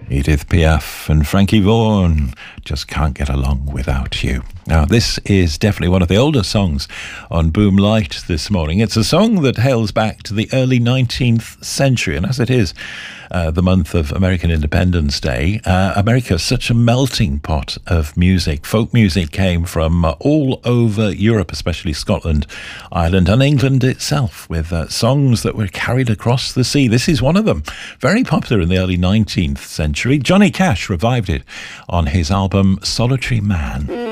Edith Piaf and Frankie Vaughan, Just Can't Get Along Without You. Now, this is definitely one of the older songs on Boom Light this morning. It's a song that hails back to the early 19th century, and as it is the month of American Independence Day, America is such a melting pot of music. Folk music came from all over Europe, especially Scotland, Ireland and England itself, with songs that were carried across the sea. This is one of them. Very popular in the early 19th century. Johnny Cash revived it on his album Solitary Man.